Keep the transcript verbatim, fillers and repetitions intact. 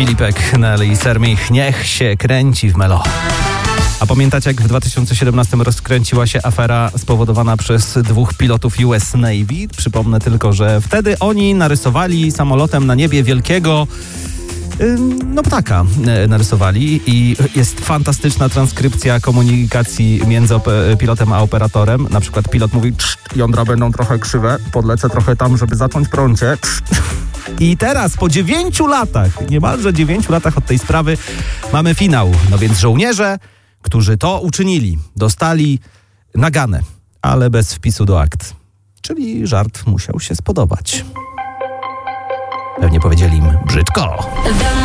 Filipek, Nelly i Sermich, niech się kręci w melo. A pamiętacie, jak w dwa tysiące siedemnastym rozkręciła się afera spowodowana przez dwóch pilotów U S Navy? Przypomnę tylko, że wtedy oni narysowali samolotem na niebie wielkiego no ptaka narysowali i jest fantastyczna transkrypcja komunikacji między op- pilotem a operatorem. Na przykład pilot mówi: jądra będą trochę krzywe, podlecę trochę tam, żeby zacząć prącie. I teraz po dziewięciu latach, niemalże dziewięciu latach od tej sprawy mamy finał. No więc żołnierze, którzy to uczynili, dostali naganę, ale bez wpisu do akt. Czyli żart musiał się spodobać. Pewnie powiedzieli im brzydko.